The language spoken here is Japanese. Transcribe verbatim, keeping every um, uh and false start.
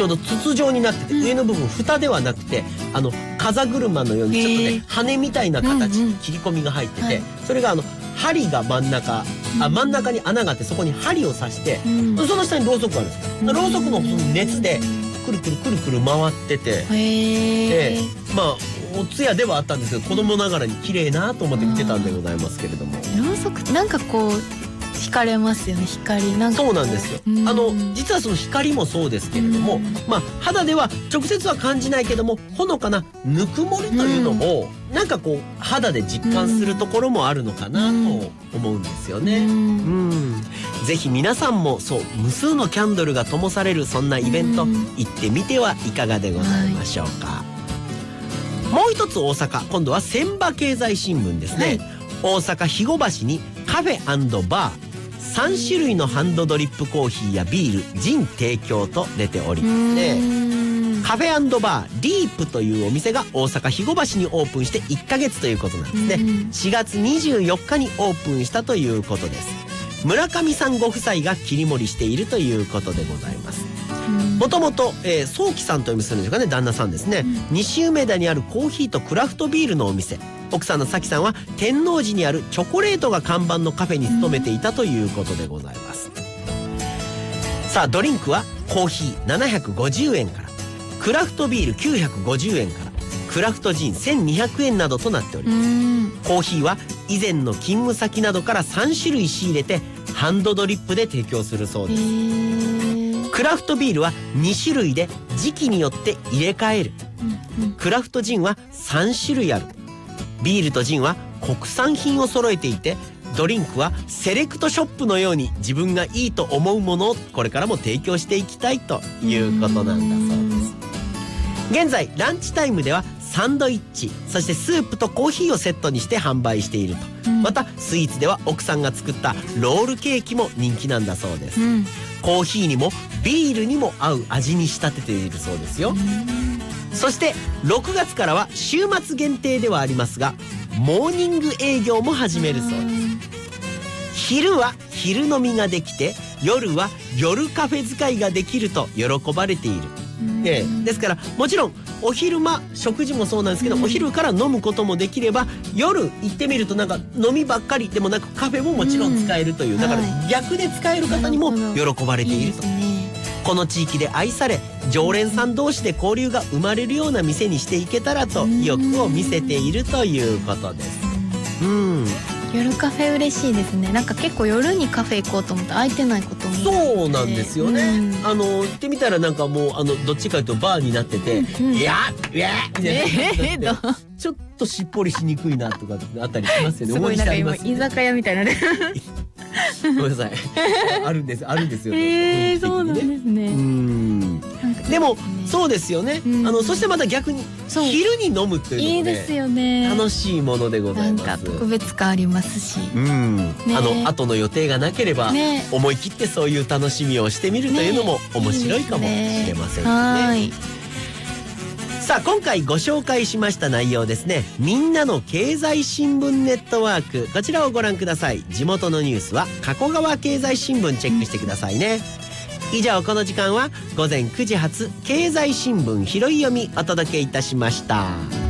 ちょうど筒状になってて、うん、上の部分蓋ではなくてあの風車のようにちょっとね羽みたいな形、うんうん、切り込みが入ってて、はい、それがあの針が真ん中、うん、あ真ん中に穴があってそこに針を刺して、うん、その下にろうそくがあるんです。うん、ろうそくの熱でくるくるくるくる回ってて、でまあお通夜ではあったんですけど子供ながらに綺麗なと思って見てたんでございますけれども、 ろうそくってなんかこう惹かれますよね。光なんかそうなんですよ。あの実はその光もそうですけれども、まあ肌では直接は感じないけどもほのかなぬくもりというのもなんかこう肌で実感するところもあるのかなと思うんですよね。うん、ぜひ皆さんもそう無数のキャンドルが灯されるそんなイベント行ってみてはいかがでございましょうか。はい、もう一つ大阪、今度は千葉経済新聞ですね。はい、大阪肥後橋にカフェ&バーさん種類のハンドドリップコーヒーやビール、ジン提供と出ておりますね。カフェ&バーリープというお店が大阪肥後橋にオープンしていっかげつということなんですね。しがつにじゅうよっかにオープンしたということです。村上さんご夫妻が切り盛りしているということでございます。もともと宗貴さんという店ですかね、旦那さんですね。西梅田にあるコーヒーとクラフトビールのお店、奥さんの咲さんは天王寺にあるチョコレートが看板のカフェに勤めていたということでございます。さあドリンクはコーヒーななひゃくごじゅうえんから、クラフトビールきゅうひゃくごじゅうえんから、クラフトジンせんにひゃくえんなどとなっております。コーヒーは以前の勤務先などからさんしゅるい仕入れてハンドドリップで提供するそうです。クラフトビールはにしゅるいで時期によって入れ替える。クラフトジンはさんしゅるいある。ビールとジンは国産品を揃えていて、ドリンクはセレクトショップのように自分がいいと思うものをこれからも提供していきたいということなんだそうです。現在ランチタイムではサンドイッチ、そしてスープとコーヒーをセットにして販売していると。またスイーツでは奥さんが作ったロールケーキも人気なんだそうです。うん、コーヒーにもビールにも合う味に仕立てているそうですよ。そしてろくがつからは週末限定ではありますがモーニング営業も始めるそうです。昼は昼飲みができて夜は夜カフェ使いができると喜ばれている。ええ、ですからもちろんお昼間食事もそうなんですけど、お昼から飲むこともできれば夜行ってみるとなんか飲みばっかりでもなくカフェももちろん使えるという、だから逆で使える方にも喜ばれていると。この地域で愛され常連さん同士で交流が生まれるような店にしていけたらと意欲を見せているということです。うん、 夜カフェ嬉しいですね。なんか結構夜にカフェ行こうと思って空いてないこともそうなんですよね。うん、あの行ってみたらなんかもうあのどっちかというとバーになってて、うんうん、いやいやみたいな、えー、ちょっとしっぽりしにくいなとかあったりしますよね。 すごいなんか今居酒屋みたいなね。 ごめんなさい。あるんですあるんですよ。 えー、そうなんですね。 うん。でもそうですよね。あのそしてまた逆に昼に飲むというのもね、いいですよね。楽しいものでございます。 なんか特別感ありますし。 うん。あの後の予定がなければ思い切ってそういう楽しみをしてみるというのも面白いかもしれませんね。はい。さあ今回ご紹介しました内容ですね、みんなの経済新聞ネットワーク、こちらをご覧ください。地元のニュースは加古川経済新聞チェックしてくださいね。以上この時間はごぜんくじ発経済新聞拾い読みお届けいたしました。